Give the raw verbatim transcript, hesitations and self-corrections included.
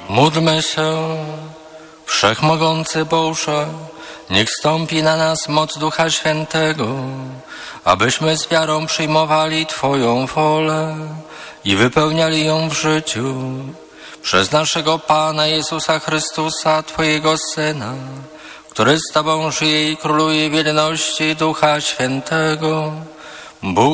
Módlmy się. Wszechmogący Boże, niech stąpi na nas moc Ducha Świętego, abyśmy z wiarą przyjmowali Twoją wolę i wypełniali ją w życiu. Przez naszego Pana Jezusa Chrystusa, Twojego Syna, który z Tobą żyje i króluje w jedności Ducha Świętego, Bóg